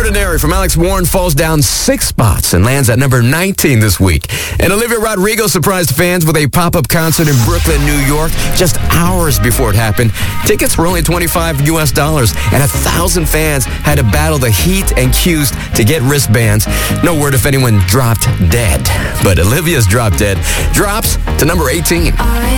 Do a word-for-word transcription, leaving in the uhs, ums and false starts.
Ordinary from Alex Warren falls down six spots and lands at number nineteen this week. And Olivia Rodrigo surprised fans with a pop-up concert in Brooklyn, New York, just hours before it happened. Tickets were only twenty-five U S dollars, and a thousand fans had to battle the heat and queues to get wristbands. No word if anyone dropped dead, but Olivia's Drop Dead drops to number eighteen.